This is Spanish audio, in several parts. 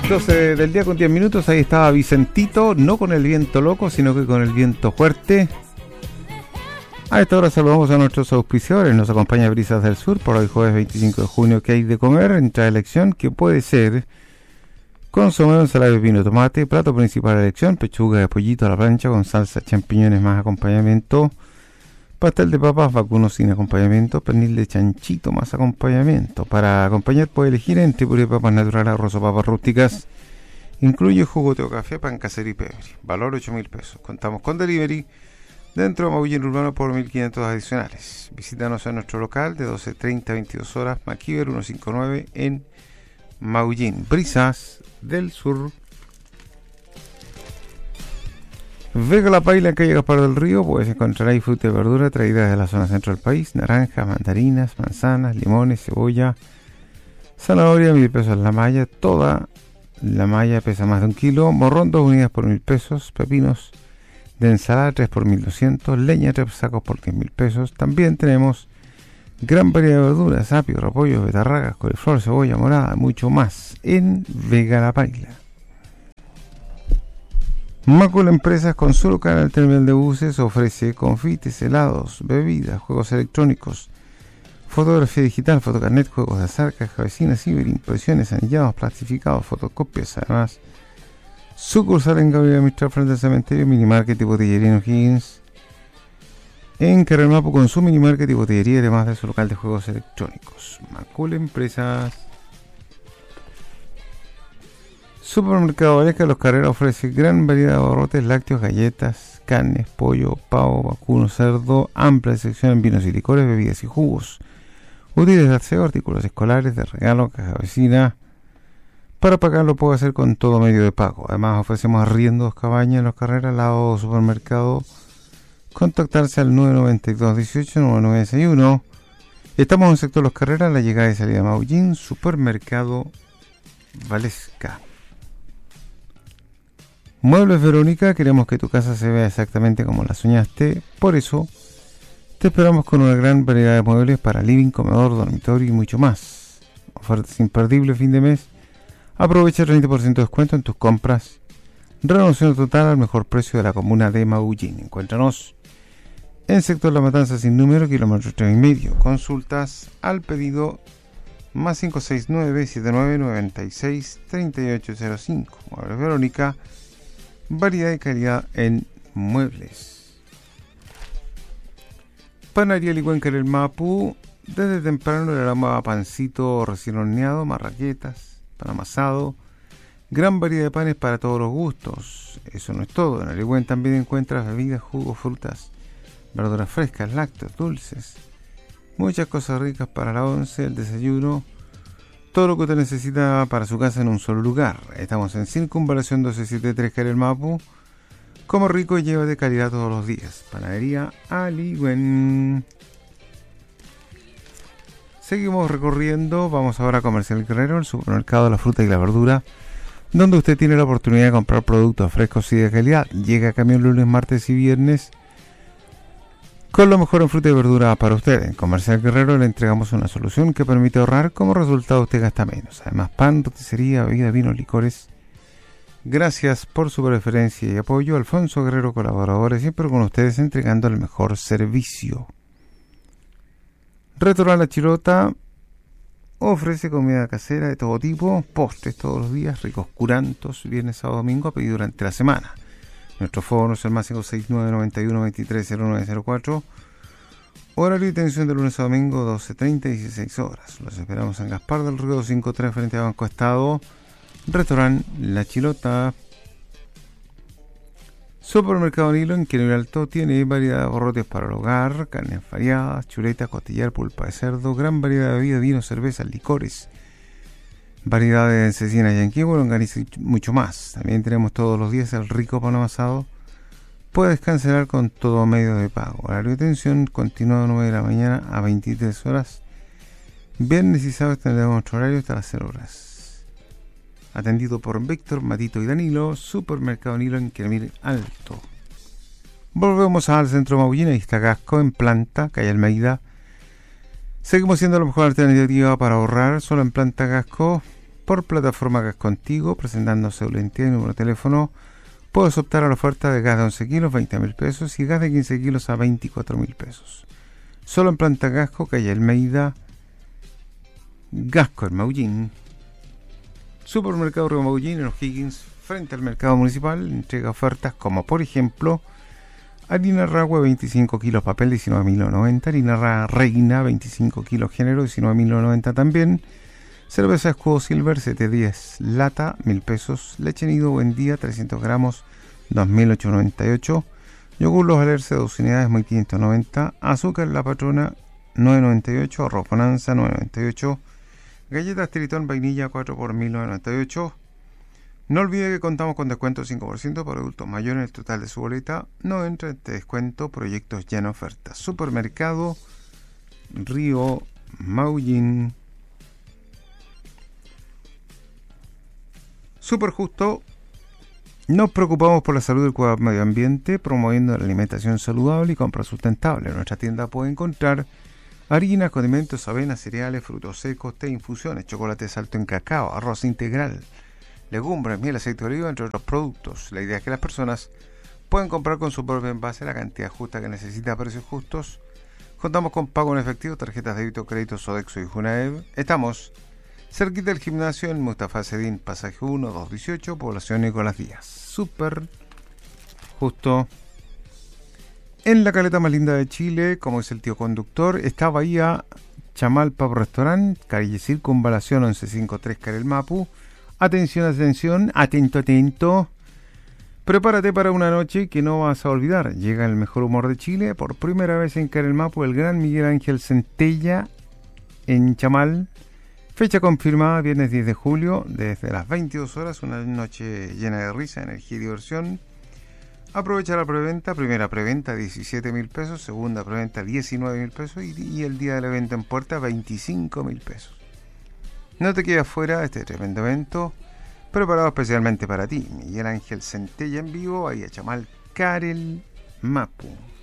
12 del día con 10 minutos, ahí estaba Vicentito, no con el viento loco, sino que con el viento fuerte. A esta hora saludamos a nuestros auspiciadores. Nos acompaña Brisas del Sur por hoy jueves 25 de junio. ¿Qué hay de comer? Entrada de elección, que puede ser consomé, ensalada de pepino, tomate, plato principal de elección, pechuga de pollito a la plancha con salsa, champiñones más acompañamiento, pastel de papas vacuno sin acompañamiento, pernil de chanchito más acompañamiento. Para acompañar puede elegir entre puré de papas naturales, arroz o papas rústicas. Incluye jugo o café, pan casero y pebre. Valor 8.000 pesos. Contamos con delivery dentro de Mabullín Urbano por 1.500 adicionales. Visítanos en nuestro local de 12:30 a 22 horas, Maquiver 159 en Mabullín. Brisas del Sur. Vega La Paila en calle Gaspar del Río. Puedes encontrar ahí fruta y verdura traídas de la zona centro del país: naranjas, mandarinas, manzanas, limones, cebolla, zanahoria, 1.000 pesos la malla. Toda la malla pesa más de 1 kilo. Morrón 2 unidades por 1.000 pesos. Pepinos de ensalada 3 por 1.200. Leña 3 sacos por 10.000 pesos. También tenemos gran variedad de verduras: apio, repollo, betarragas, coliflor, cebolla morada, mucho más en Vega La Paila. Macul Empresas, con su local en el terminal de buses, ofrece confites, helados, bebidas, juegos electrónicos, fotografía digital, fotocarnet, juegos de azar, caja vecina, ciberimpresiones, anillados, plastificados, fotocopias. Además, sucursal en Gabriela Mistral frente al cementerio, minimarket y botillería en O'Higgins. En Carrera Mapu, con su minimarket y botillería, además de su local de juegos electrónicos. Macul Empresas. Supermercado Valesca Los Carreras ofrece gran variedad de abarrotes, lácteos, galletas, carnes, pollo, pavo, vacuno, cerdo, amplia sección en vinos y licores, bebidas y jugos, útiles de aseo, artículos escolares, de regalo, caja vecina. Para pagarlo puede hacer con todo medio de pago. Además ofrecemos arriendos, cabañas en Los Carreras, al lado del supermercado. Contactarse al 992 18 9961. Estamos en el sector Los Carreras, la llegada y salida de Mabullín. Supermercado Valesca. Muebles Verónica, queremos que tu casa se vea exactamente como la soñaste. Por eso te esperamos con una gran variedad de muebles para living, comedor, dormitorio y mucho más. Ofertas imperdibles fin de mes. Aprovecha el 30% de descuento en tus compras. Renovación total al mejor precio de la comuna de Mabullín. Encuéntranos en sector La Matanza sin número, kilómetro 3,5. Consultas al pedido más 569-7996-3805. Muebles Verónica, variedad y calidad en muebles. Panadería Licuenca en el Mapu. Desde temprano le damos pancito recién horneado, marraquetas, pan amasado. Gran variedad de panes para todos los gustos. Eso no es todo. En Aligüen también encuentras bebidas, jugos, frutas, verduras frescas, lácteos, dulces. Muchas cosas ricas para la once, el desayuno. Todo lo que usted necesita para su casa en un solo lugar. Estamos en Circunvalación 1273 Carel Mapu. Como rico y lleva de calidad todos los días. Panadería Aligüen. Seguimos recorriendo. Vamos ahora a Comercial Guerrero, el supermercado de la fruta y la verdura, donde usted tiene la oportunidad de comprar productos frescos y de calidad. Llega camión lunes, martes y viernes con lo mejor en fruta y verdura para usted. En Comercial Guerrero le entregamos una solución que permite ahorrar. Como resultado usted gasta menos. Además, pan, roticería, bebida, vinos, licores. Gracias por su preferencia y apoyo. Alfonso Guerrero, colaboradores, siempre con ustedes entregando el mejor servicio. Restaurante La Chirota ofrece comida casera de todo tipo, postres todos los días, ricos curantos, viernes, sábado, domingo, a pedir durante la semana. Nuestro foro es el más 569-91-230904. Horario de atención de lunes a domingo, 12:30 y 16 horas. Los esperamos en Gaspar del Río 53 frente a Banco Estado. Restaurante La Chilota. Supermercado Nilo en Quilmes Alto tiene variedad de abarrotes para el hogar, carnes variadas, chuletas, costillar, pulpa de cerdo, gran variedad de bebidas, vinos, cervezas, licores, variedad de cecina y anquihue, longaniza y mucho más. También tenemos todos los días el rico pan amasado. Puedes cancelar con todo medio de pago. Horario de atención continúa de 9 de la mañana a 23 horas. Viernes y sábado tendremos nuestro horario hasta las 0 horas. Atendido por Víctor, Matito y Danilo. Supermercado Nilo en Quilmes Alto. Volvemos al centro de Mabullín. Ahí está Gasco en planta, calle Almeida. Seguimos siendo la mejor alternativa para ahorrar. Solo en planta Gasco por plataforma Gas Contigo, presentando cédula de identidad y número de teléfono. Puedes optar a la oferta de gas de 11 kilos, 20.000 pesos, y gas de 15 kilos a 24.000 pesos. Solo en Planta Gasco, calle Almeida, Gasco en Maullín. Supermercado Río Maullín en O'Higgins, frente al mercado municipal, entrega ofertas como, por ejemplo, harina Ragüe 25 kilos papel 19.990, harina Reina 25 kilos género 19.990 también, cerveza Escudo Silver 710 lata 1.000 pesos, leche nido Buen Día 300 gramos 2.898, yogur Los Alerce 2 unidades 1.590, azúcar La Patrona 9.98, arroz Bonanza 9.98, galletas Tritón vainilla 4 por 1.998. No olvide que contamos con descuento del 5% para adultos mayores en el total de su boleta. No entra este descuento, proyectos ya en oferta. Supermercado Río Maullín. Super Justo. Nos preocupamos por la salud del cuidado del medio ambiente, promoviendo la alimentación saludable y compra sustentable. En nuestra tienda puede encontrar harinas, condimentos, avenas, cereales, frutos secos, té, infusiones, chocolate alto en cacao, arroz integral, legumbres, miel, aceite de oliva, entre otros productos. La idea es que las personas puedan comprar con su propio envase la cantidad justa que necesita a precios justos. Contamos con pago en efectivo, tarjetas de débito, crédito, Sodexo y Junaev. Estamos cerquita del gimnasio en Mustafa Sedín, pasaje 1, 218, población Nicolás Díaz. Súper justo. En la caleta más linda de Chile, como es el tío conductor, está Bahía Chamal Pub Restaurant, calle Circunvalación 1153 Carel Mapu. Atención, atención, atento, atento. Prepárate para una noche que no vas a olvidar. Llega el mejor humor de Chile. Por primera vez en Carel Mapu, el gran Miguel Ángel Centella en Chamal. Fecha confirmada, viernes 10 de julio, desde las 22 horas. Una noche llena de risa, energía y diversión. Aprovecha la preventa. Primera preventa 17.000 pesos. Segunda preventa 19.000 pesos. Y el día del evento en puerta 25.000 pesos. No te quedes fuera de este tremendo evento, preparado especialmente para ti. Miguel Ángel Centella en vivo, ahí a Chamal Carel Mapu.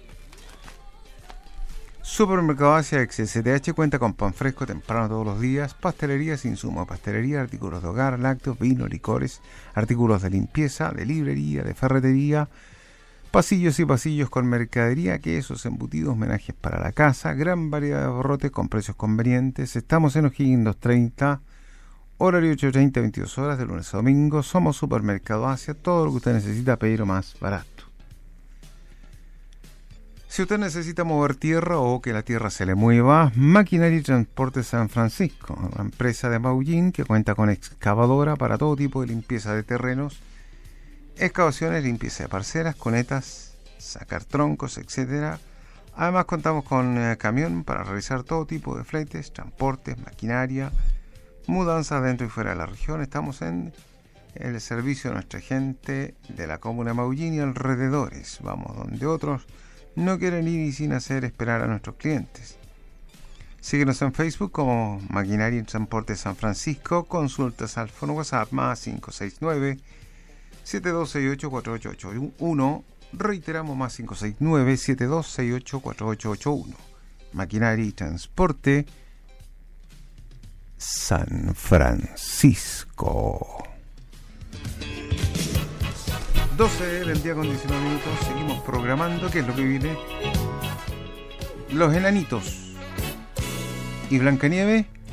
Supermercado Asia XSTH cuenta con pan fresco temprano todos los días, pastelerías, insumos de pastelería, artículos de hogar, lácteos, vino, licores, artículos de limpieza, de librería, de ferretería, pasillos y pasillos con mercadería, quesos, embutidos, homenajes para la casa, gran variedad de abarrotes con precios convenientes. Estamos en O'Higgins 230, horario 8:30, 22 horas, de lunes a domingo. Somos Supermercado Asia, todo lo que usted necesita pedir más barato. Si usted necesita mover tierra o que la tierra se le mueva, Maquinaria y Transporte San Francisco, una empresa de Maullín que cuenta con excavadora para todo tipo de limpieza de terrenos, excavaciones, limpieza de parcelas, cunetas, sacar troncos, etc. Además contamos con camión para realizar todo tipo de fletes, transportes, maquinaria, mudanzas dentro y fuera de la región. Estamos en el servicio de nuestra gente de la comuna de Maullín y alrededores. Vamos donde otros no quieren ir y sin hacer esperar a nuestros clientes. Síguenos en Facebook como Maquinaria y Transporte San Francisco. Consultas al fono WhatsApp más 569 7268-4881. Reiteramos más 569-7268-4881. Maquinaria y Transporte San Francisco. 12 del día con 19 minutos. Seguimos programando. ¿Qué es lo que viene? Los Enanitos y Blancanieves